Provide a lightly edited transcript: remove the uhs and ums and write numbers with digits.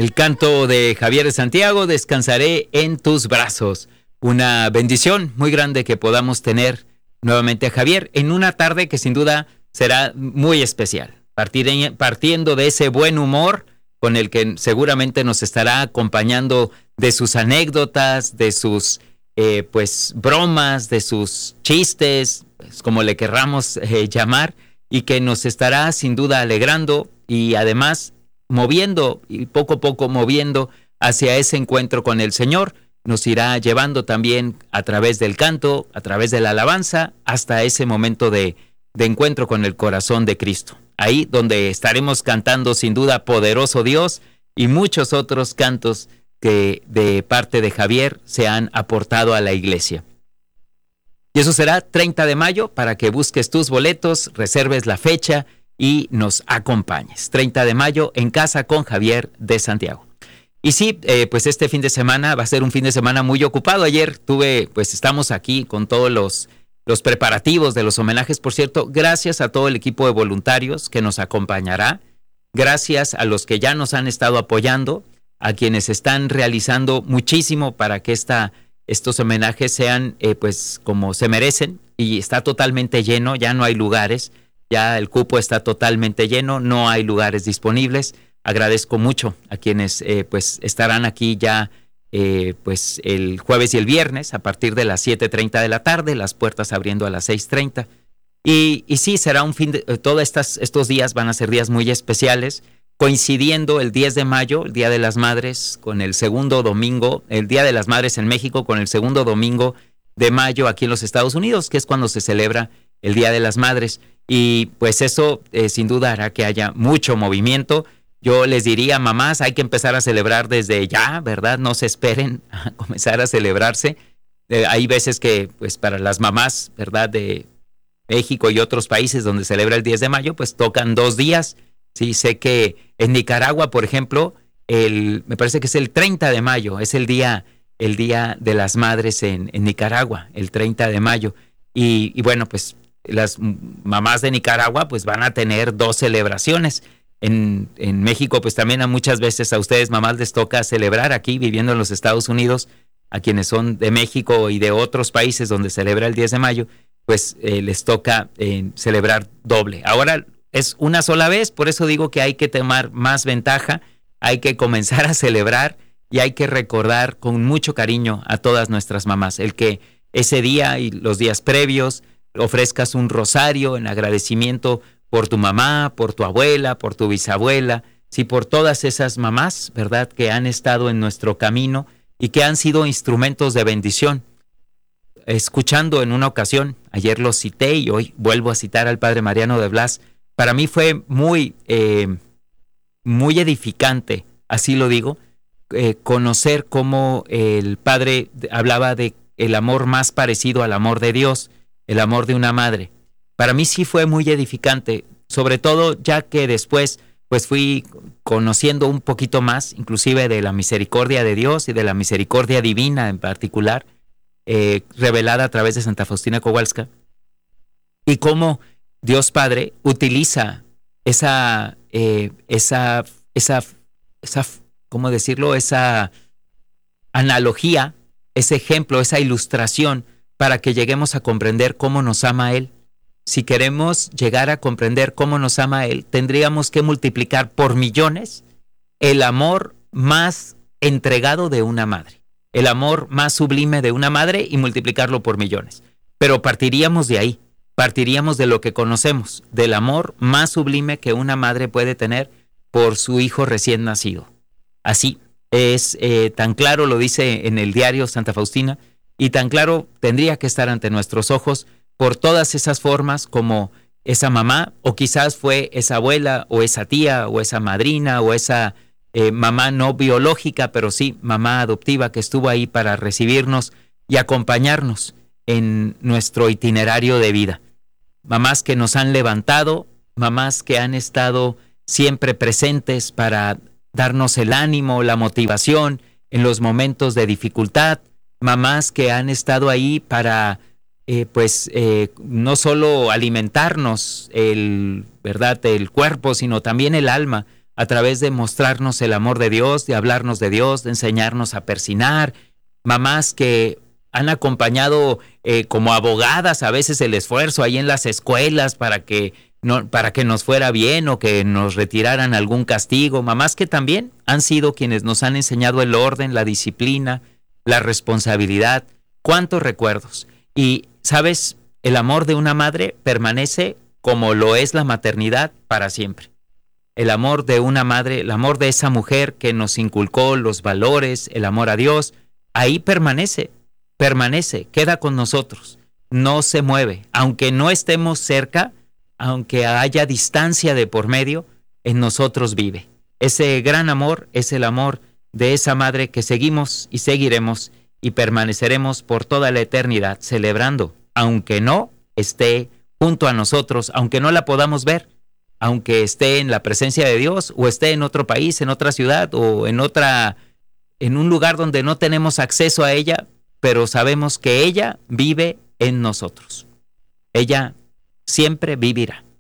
El canto de Javier de Santiago, Descansaré en tus brazos. Una bendición muy grande que podamos tener nuevamente a Javier en una tarde que sin duda será muy especial. Partiendo de ese buen humor con el que seguramente nos estará acompañando, de sus anécdotas, de sus bromas, de sus chistes, pues, como le querramos llamar, y que nos estará sin duda alegrando y además moviendo y poco a poco moviendo hacia ese encuentro con el Señor. Nos irá llevando también a través del canto, a través de la alabanza, hasta ese momento de encuentro con el corazón de Cristo. Ahí donde estaremos cantando sin duda Poderoso Dios y muchos otros cantos que de parte de Javier se han aportado a la iglesia. Y eso será 30 de mayo para que busques tus boletos, reserves la fecha y nos acompañes. 30 de mayo en Casa con Javier de Santiago. Y sí, pues este fin de semana va a ser un fin de semana muy ocupado. Ayer estamos aquí con todos los preparativos de los homenajes. Por cierto, gracias a todo el equipo de voluntarios que nos acompañará. Gracias a los que ya nos han estado apoyando, a quienes están realizando muchísimo para que estos homenajes sean como se merecen. Y está totalmente lleno, ya no hay lugares. Ya el cupo está totalmente lleno, no hay lugares disponibles. Agradezco mucho a quienes estarán aquí ya el jueves y el viernes a partir de las 7:30 de la tarde, las puertas abriendo a las 6:30. Y sí, será un todos estos días van a ser días muy especiales, coincidiendo el 10 de mayo, el Día de las Madres, con el segundo domingo, el Día de las Madres en México, con el segundo domingo de mayo aquí en los Estados Unidos, que es cuando se celebra el Día de las Madres. Y pues eso sin duda hará que haya mucho movimiento. Yo les diría, mamás, hay que empezar a celebrar desde ya, ¿verdad? No se esperen a comenzar a celebrarse. Hay veces que, pues para las mamás, ¿verdad? De México y otros países donde celebra el 10 de mayo, pues tocan 2 días. Sí, sé que en Nicaragua, por ejemplo, me parece que es el 30 de mayo, es el día de las madres en Nicaragua, el 30 de mayo. Y bueno, pues las mamás de Nicaragua pues van a tener 2 celebraciones. En México pues también muchas veces a ustedes mamás les toca celebrar aquí viviendo en los Estados Unidos, a quienes son de México y de otros países donde celebra el 10 de mayo, pues les toca celebrar doble. Ahora es una sola vez, por eso digo que hay que tomar más ventaja, hay que comenzar a celebrar y hay que recordar con mucho cariño a todas nuestras mamás, el que ese día y los días previos ofrezcas un rosario en agradecimiento por tu mamá, por tu abuela, por tu bisabuela, sí, por todas esas mamás, ¿verdad?, que han estado en nuestro camino y que han sido instrumentos de bendición. Escuchando en una ocasión, ayer lo cité y hoy vuelvo a citar al padre Mariano de Blas, para mí fue muy edificante, así lo digo, conocer cómo el padre hablaba de el amor más parecido al amor de Dios, el amor de una madre. Para mí sí fue muy edificante, sobre todo ya que después pues fui conociendo un poquito más, inclusive de la misericordia de Dios y de la misericordia divina en particular, revelada a través de Santa Faustina Kowalska, y cómo Dios Padre utiliza esa ¿cómo decirlo?, esa analogía, ese ejemplo, esa ilustración, para que lleguemos a comprender cómo nos ama Él. Si queremos llegar a comprender cómo nos ama Él, tendríamos que multiplicar por millones el amor más entregado de una madre, el amor más sublime de una madre y multiplicarlo por millones. Pero partiríamos de ahí, partiríamos de lo que conocemos, del amor más sublime que una madre puede tener por su hijo recién nacido. Así es, tan claro lo dice en el diario Santa Faustina, y tan claro tendría que estar ante nuestros ojos por todas esas formas, como esa mamá, o quizás fue esa abuela, o esa tía, o esa madrina, o esa mamá no biológica, pero sí mamá adoptiva, que estuvo ahí para recibirnos y acompañarnos en nuestro itinerario de vida. Mamás que nos han levantado, mamás que han estado siempre presentes para darnos el ánimo, la motivación en los momentos de dificultad, mamás que han estado ahí para no solo alimentarnos el cuerpo, sino también el alma, a través de mostrarnos el amor de Dios, de hablarnos de Dios, de enseñarnos a persinar. Mamás que han acompañado como abogadas a veces el esfuerzo ahí en las escuelas para que nos fuera bien o que nos retiraran algún castigo. Mamás que también han sido quienes nos han enseñado el orden, la disciplina, la responsabilidad. ¿Cuántos recuerdos? Y, ¿sabes? El amor de una madre permanece como lo es la maternidad para siempre. El amor de una madre, el amor de esa mujer que nos inculcó los valores, el amor a Dios, ahí permanece, queda con nosotros, no se mueve. Aunque no estemos cerca, aunque haya distancia de por medio, en nosotros vive. Ese gran amor es el amor de esa madre que seguimos y seguiremos y permaneceremos por toda la eternidad celebrando, aunque no esté junto a nosotros, aunque no la podamos ver, aunque esté en la presencia de Dios o esté en otro país, en otra ciudad o en un lugar donde no tenemos acceso a ella, pero sabemos que ella vive en nosotros. Ella siempre vivirá.